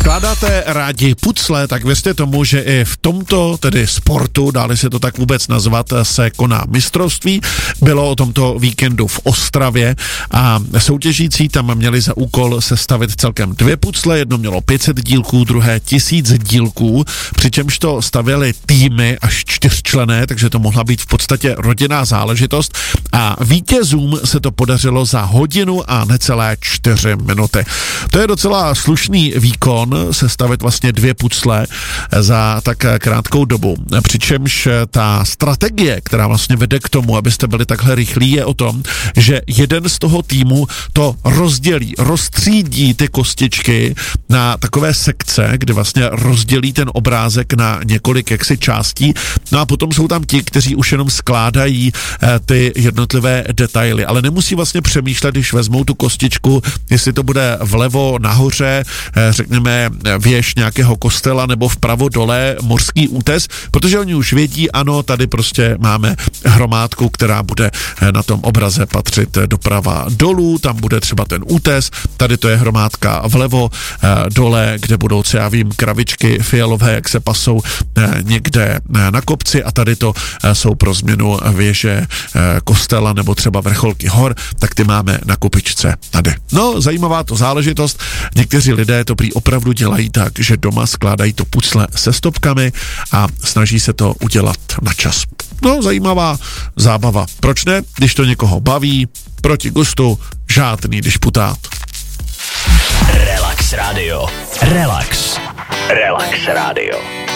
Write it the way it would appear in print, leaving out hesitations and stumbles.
Skládáte rádi pucle, tak věřte tomu, že i v tomto tedy sportu, dáli se to tak vůbec nazvat, se koná mistrovství. Bylo o tomto víkendu v Ostravě a soutěžící tam měli za úkol sestavit celkem 2 pucle, jedno mělo 500 dílků, druhé 1000 dílků, přičemž to stavěly týmy až 4členné, takže to mohla být v podstatě rodinná záležitost a vítězům se to podařilo za hodinu a necelé 4 minuty. To je docela slušný výkon, sestavit vlastně 2 pucle za tak krátkou dobu. Přičemž ta strategie, která vlastně vede k tomu, abyste byli takhle rychlí, je o tom, že jeden z toho týmu to rozdělí, rozstřídí ty kostičky na takové sekce, kde vlastně rozdělí ten obrázek na několik jaksi částí. No a potom jsou tam ti, kteří už jenom skládají ty jednotlivé detaily, ale nemusí vlastně přemýšlet, když vezmou tu kostičku, jestli to bude vlevo nahoře, řekněme věž nějakého kostela nebo vpravo dole mořský útes, protože oni už vědí, ano, tady prostě máme hromádku, která bude na tom obraze patřit doprava dolů, tam bude třeba ten útes, tady to je hromádka vlevo dole, kde budou, co já vím, kravičky fialové, jak se pasou někde na kopci a tady to jsou pro změnu věže kostela nebo třeba vrcholky hor, tak ty máme na kupičce tady. No, zajímavá to záležitost. Někteří lidé to prý opravdu dělají tak, že doma skládají to pucle se stopkami a snaží se to udělat na čas. No, zajímavá zábava. Proč ne? Když to někoho baví, proti gustu, žádný disputát. Relax Radio. Relax. Relax Radio.